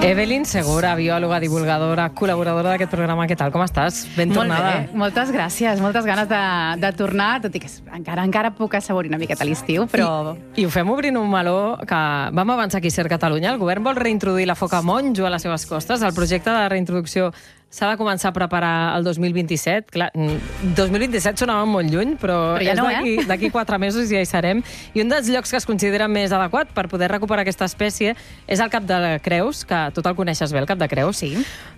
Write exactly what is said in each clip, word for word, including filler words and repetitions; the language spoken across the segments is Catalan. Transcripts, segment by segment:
Evelyn Segura, biòloga, divulgadora, col·laboradora d'aquest programa. Què tal? Com estàs? Ben tornada. Molt bé. Moltes gràcies. Moltes ganes de, de tornar, tot i que encara encara puc assaborir una miqueta l'estiu, però... I, I ho fem obrint un meló que vam avançar aquí a Ser Catalunya. El govern vol reintroduir la foca monjo a les seves costes. El projecte de reintroducció s'ha de començar a preparar el dos mil vint-i-set. Clar, dos mil vint-i-set sonava molt lluny, però, però ja no, d'aquí eh? d'aquí quatre mesos ja hi serem. I un dels llocs que es considera més adequat per poder recuperar aquesta espècie és el Cap de Creus, que tu te'l coneixes bé, el Cap de Creus. Sí.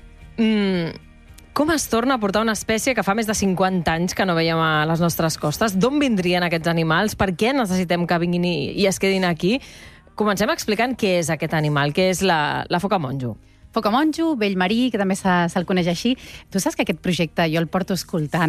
Mm, com es torna a portar una espècie que fa més de cinquanta anys que no veiem a les nostres costes? D'on vindrien aquests animals? Per què necessitem que vinguin i, i es quedin aquí? Comencem explicant què és aquest animal, què és la, la foca monjo. Foca monjo, vell marí, que també se'l se coneix així. Tu saps que aquest projecte jo el porto escoltant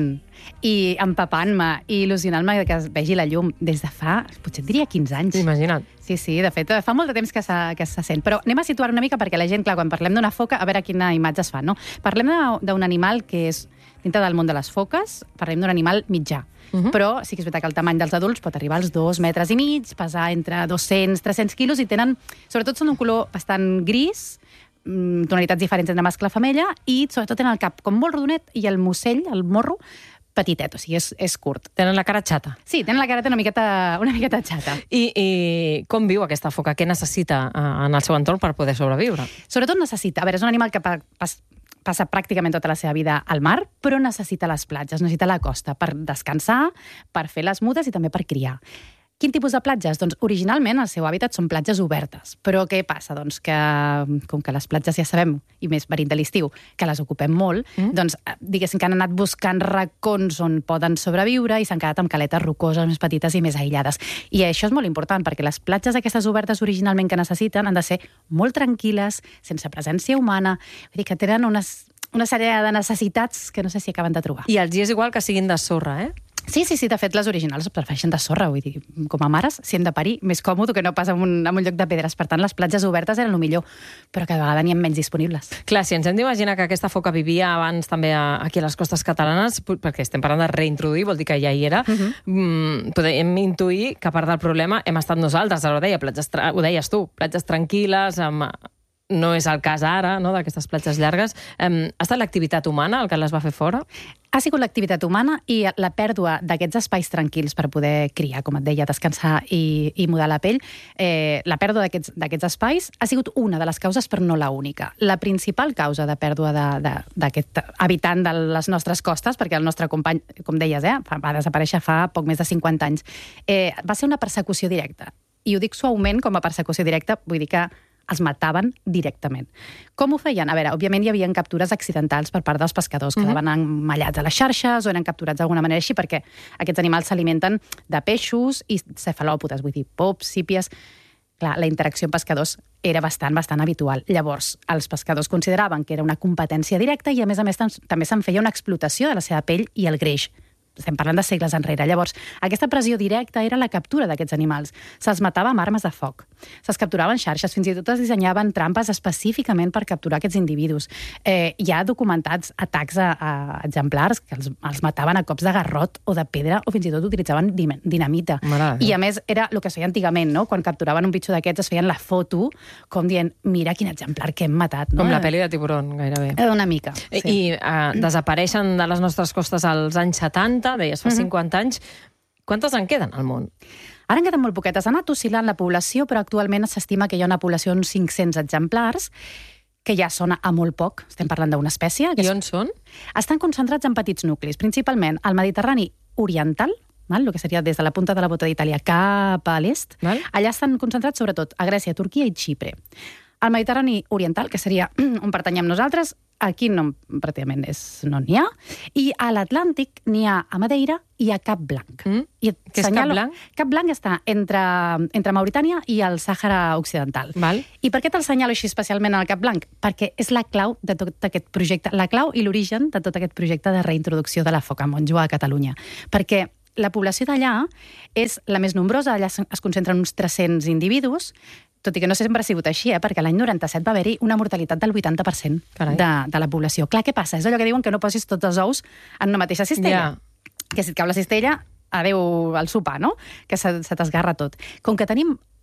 i empapant-me i il·lusionant-me que es vegi la llum des de fa, potser et diria quinze anys. Imagina't. Sí, sí, de fet, fa molt de temps que se, que se sent. Però anem a situar una mica perquè la gent, clar, quan parlem d'una foca, a veure quina imatge es fa, no? Parlem d'un animal que és, dintre del món de les foques, parlem d'un animal mitjà. Uh -huh. Però sí que és veritat que el tamany dels adults pot arribar als dos metres i mig, pesar entre dos-cents a tres-cents quilos i tenen, sobretot són un color bastant gris, tonalitats diferents entre mascle i femella, i sobretot tenen el cap com molt rodonet i el musell, el morro, petitet, o sigui, és, és curt. Tenen la cara xata. Sí, tenen la careta una miqueta, una miqueta xata. I, I com viu aquesta foca? Què necessita en el seu entorn per poder sobreviure? Sobretot necessita... A veure, és un animal que pa, pas, passa pràcticament tota la seva vida al mar, però necessita les platges, necessita la costa per descansar, per fer les mudes i també per criar. Quin tipus de platges? Doncs originalment el seu hàbitat són platges obertes. Però què passa? Doncs que, com que les platges ja sabem, i més venint de l'estiu, que les ocupem molt, mm. doncs diguéssim que han anat buscant racons on poden sobreviure i s'han quedat amb caletes rocoses més petites i més aïllades. I això és molt important, perquè les platges aquestes obertes originalment que necessiten han de ser molt tranquil·les, sense presència humana, vull dir que tenen unes, una sèrie de necessitats que no sé si acaben de trobar. I els hi és igual que siguin de sorra, eh? Sí, sí, sí, de fet, les originals prefereixen de sorra, vull dir, com a mares, si hem de parir, més còmode que no pas en un, en un lloc de pedres. Per tant, les platges obertes eren el millor, però cada vegada n'hi ha menys disponibles. Clar, si ens hem d'imaginar que aquesta foca vivia abans també aquí a les costes catalanes, perquè estem parlant de reintroduir, vol dir que ja hi era, uh-huh. mm, podem intuir que a part del problema hem estat nosaltres, ara ho deia, platges, ho deies tu, platges tranquil·les, amb... no és el cas ara, no?, d'aquestes platges llargues. Um, ha estat l'activitat humana el que les va fer fora? Ha sigut l'activitat humana i la pèrdua d'aquests espais tranquils per poder criar, com et deia, descansar i, i mudar la pell. Eh, la pèrdua d'aquests espais ha sigut una de les causes, però no la única. La principal causa de pèrdua d'aquest habitant de les nostres costes, perquè el nostre company, com deies, eh, va desaparèixer fa poc més de cinquanta anys, eh, va ser una persecució directa. I ho dic suaument com a persecució directa, vull dir que els mataven directament. Com ho feien? A veure, òbviament hi havia captures accidentals per part dels pescadors, que quedaven emmallats a les xarxes o eren capturats d'alguna manera així, perquè aquests animals s'alimenten de peixos i cefalòpodes, vull dir, pops, sípies. Clar, la interacció amb pescadors era bastant, bastant habitual. Llavors, els pescadors consideraven que era una competència directa i, a més a més, també se'n feia una explotació de la seva pell i el greix. Estem parlant de segles enrere. Llavors, aquesta pressió directa era la captura d'aquests animals. Se'ls matava amb armes de foc. Se'ls capturaven xarxes, fins i tot es dissenyaven trampes específicament per capturar aquests individus. Eh, hi ha documentats atacs a, a exemplars que els, els mataven a cops de garrot o de pedra o fins i tot utilitzaven dinamita. Marada. I a més, era el que es feia antigament, no? Quan capturaven un bitxo d'aquests es feien la foto com dient, mira quin exemplar que hem matat. No? Com la pel·li de Tiburón, gairebé. Una mica, sí. I uh, desapareixen de les nostres costes als anys setanta, deies, fa cinquanta anys. Quantes en queden al món? Ara en queden molt poquetes. Ha anat oscil·lant la població, però actualment s'estima que hi ha una població d'uns cinc-cents exemplars, que ja sona a molt poc. Estem parlant d'una espècie. I on són? Estan concentrats en petits nuclis, principalment al Mediterrani oriental, val? El que seria des de la punta de la bota d'Itàlia cap a l'est. Val? Allà estan concentrats sobretot a Grècia, Turquia i Xipre. Al Mediterrani oriental, que seria on pertanyem nosaltres, aquí no, pràcticament és, no n'hi ha, i a l'Atlàntic n'hi ha a Madeira i a Cap Blanc. Mm. I Què és Cap Blanc? Cap Blanc està entre, entre Mauritània i el Sàhara Occidental. Val. I per què te'l senyalo així especialment al Cap Blanc? Perquè és la clau de tot aquest projecte, la clau i l'origen de tot aquest projecte de reintroducció de la foca monjo a Catalunya. Perquè la població d'allà és la més nombrosa, allà es concentren uns tres-cents individus, tot i que no sempre ha sigut així, eh? Perquè l'any noranta-set va haver-hi una mortalitat del vuitanta per cent de, de la població. Clar, què passa? És allò que diuen que no posis tots els ous en una mateixa cistella. Yeah. Que si et cau la cistella, adeu al sopar, no? Que se, se t'esgarra tot. Com que tenim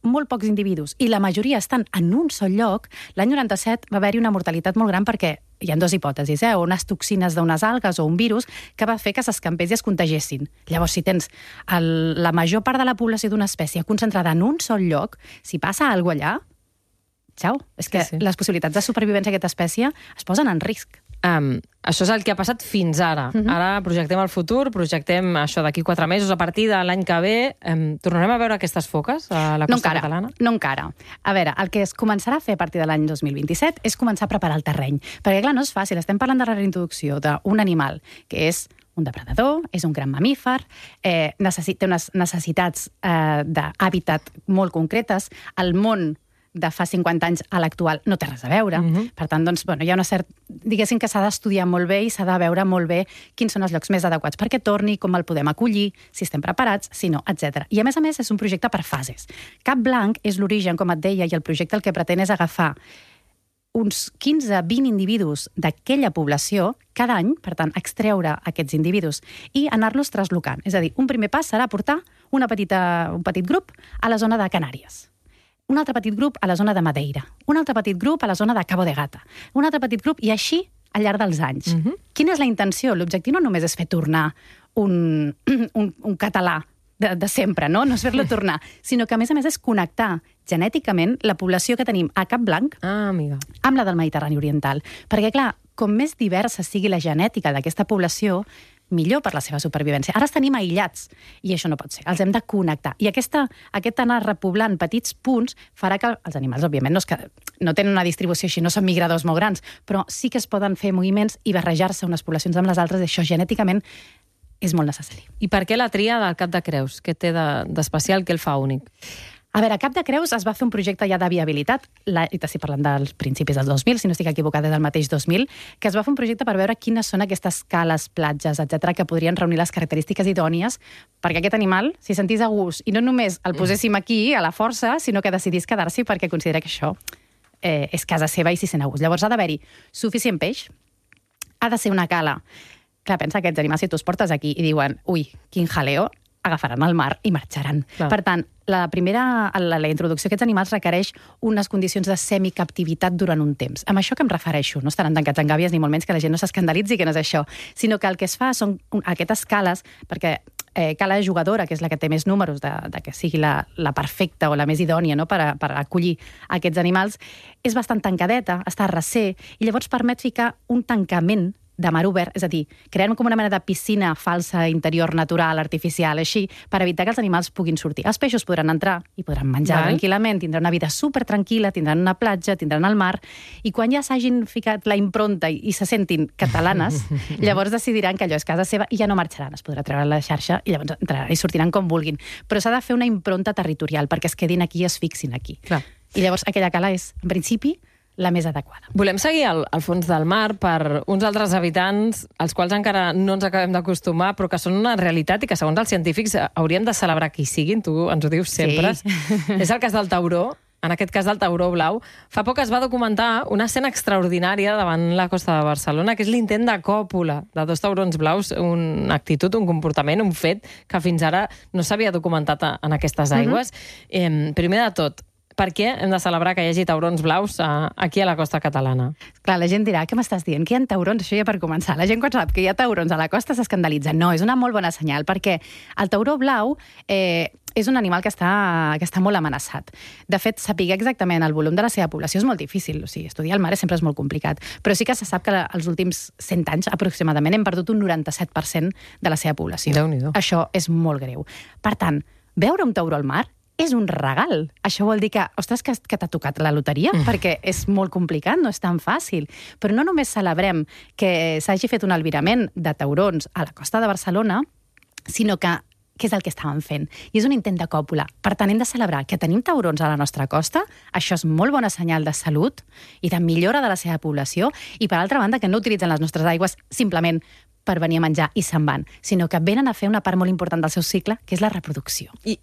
molt pocs individus i la majoria estan en un sol lloc, l'any noranta-set va haver-hi una mortalitat molt gran perquè hi ha dues hipòtesis, eh? unes toxines d'unes algues o un virus que va fer que s'escampés i es contagiessin. Llavors, si tens el, la major part de la població d'una espècie concentrada en un sol lloc, si passa alguna cosa allà, xau, és que sí, sí. les possibilitats de supervivència d'aquesta espècie es posen en risc. Um, això és el que ha passat fins ara. Uh-huh. Ara projectem el futur, projectem això d'aquí quatre mesos, a partir de l'any que ve. Um, tornarem a veure aquestes foques a la costa no encara, catalana? No encara. A veure, el que es començarà a fer a partir de l'any dos mil vint-i-set és començar a preparar el terreny. Perquè, clar, no és fàcil. Estem parlant de la reintroducció d'un animal que és un depredador, és un gran mamífer, eh, necessit, té unes necessitats eh, d'hàbitat molt concretes. El món de fa cinquanta anys a l'actual no té res a veure. Uh-huh. Per tant, doncs, bueno, hi ha una certa... Diguéssim que s'ha d'estudiar molt bé i s'ha de veure molt bé quins són els llocs més adequats perquè torni, com el podem acollir, si estem preparats, si no, etcètera. I, a més a més, és un projecte per fases. Cap Blanc és l'origen, com et deia, i el projecte el que pretén és agafar uns quinze a vint individus d'aquella població cada any, per tant, extreure aquests individus i anar-los traslocant. És a dir, un primer pas serà portar una petita, un petit grup a la zona de Canàries, un altre petit grup a la zona de Madeira, un altre petit grup a la zona de Cabo de Gata, un altre petit grup, i així al llarg dels anys. Uh-huh. Quina és la intenció? L'objectiu no només és fer tornar un, un, un català de, de sempre, no? No és fer-lo tornar, sinó que, a més a més, és connectar genèticament la població que tenim a Cap Blanc ah, amiga. amb la del Mediterrani Oriental. Perquè, clar, com més diversa sigui la genètica d'aquesta població, millor per la seva supervivència. Ara els tenim aïllats, i això no pot ser. Els hem de connectar. I aquesta, aquest anar repoblant petits punts farà que els animals, òbviament, no, és que, no tenen una distribució així, no són migradors molt grans, però sí que es poden fer moviments i barrejar-se unes poblacions amb les altres, i això genèticament és molt necessari. I per què la tria del Cap de Creus? Què té d'especial, de, què el fa únic? A veure, a Cap de Creus es va fer un projecte ja de viabilitat, la, i t'estic parlant dels principis del dos mil, si no estic equivocada, del mateix dos mil, que es va fer un projecte per veure quines són aquestes cales, platges, etcètera, que podrien reunir les característiques idònies perquè aquest animal s'hi sentís a gust i no només el poséssim aquí, a la força, sinó que decidís quedar-s'hi perquè considera que això eh, és casa seva i s'hi sent a gust. Llavors ha d'haver-hi suficient peix, ha de ser una cala. Clar, pensa que aquests animals, si tu els portes aquí i diuen, ui, quin jaleo, agafaran el mar i marxaran. Clar. Per tant, la primera, la, la introducció d'aquests animals requereix unes condicions de semicaptivitat durant un temps. Amb això que em refereixo, no estaran tancats en gàbies ni molt menys que la gent no s'escandalitzi que no és això, sinó que el que es fa són aquestes cales, perquè eh, cala jugadora, que és la que té més números de, de que sigui la, la perfecta o la més idònia, no?, per, a, per acollir aquests animals, és bastant tancadeta, està a recer, i llavors permet ficar un tancament de mar obert, és a dir, creant com una mena de piscina falsa, interior, natural, artificial, així, per evitar que els animals puguin sortir. Els peixos podran entrar i podran menjar Val. tranquil·lament, tindran una vida super tranquil·la, tindran una platja, tindran el mar, i quan ja s'hagin ficat la impronta i, i se sentin catalanes, llavors decidiran que allò és casa seva i ja no marxaran, es podrà treure la xarxa i llavors entraran i sortiran com vulguin. Però s'ha de fer una impronta territorial perquè es quedin aquí i es fixin aquí. Clar. I llavors aquella cala és, en principi, la més adequada. Volem seguir al, al fons del mar per uns altres habitants als quals encara no ens acabem d'acostumar, però que són una realitat i que, segons els científics, haurien de celebrar qui siguin, tu ens ho dius sempre. Sí. És el cas del tauró, en aquest cas del tauró blau. Fa poc es va documentar una escena extraordinària davant la costa de Barcelona, que és l'intent de còpula de dos taurons blaus, una actitud, un comportament, un fet que fins ara no s'havia documentat en aquestes aigües. Mm-hmm. eh, primer de tot, per què hem de celebrar que hi hagi taurons blaus a, aquí a la costa catalana? Clar, la gent dirà, què m'estàs dient? Que hi ha taurons? Això ja per començar. La gent quan sap que hi ha taurons a la costa s'escandalitza. No, és una molt bona senyal, perquè el tauró blau eh, és un animal que està, que està molt amenaçat. De fet, saber exactament el volum de la seva població és molt difícil. O sigui, estudiar el mar sempre és molt complicat. Però sí que se sap que els últims cent anys, aproximadament, hem perdut un noranta-set per cent de la seva població. Déu-n'hi-do. Això és molt greu. Per tant, veure un tauró al mar és un regal. Això vol dir que, ostres, que, que t'ha tocat la loteria, mm. perquè és molt complicat, no és tan fàcil. Però no només celebrem que s'hagi fet un albirament de taurons a la costa de Barcelona, sinó que què és el que estàvem fent? I és un intent de còpula. Per tant, hem de celebrar que tenim taurons a la nostra costa, això és molt bona senyal de salut i de millora de la seva població, i per altra banda que no utilitzen les nostres aigües simplement per venir a menjar i se'n van, sinó que venen a fer una part molt important del seu cicle, que és la reproducció. I